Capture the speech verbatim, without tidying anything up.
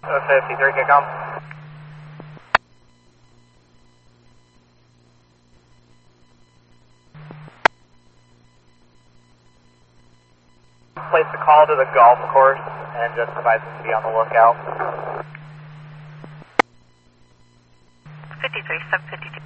fifty-three, kick on. Place the call to the golf course and just advise them to be on the lookout. fifty-three, seven fifty-two.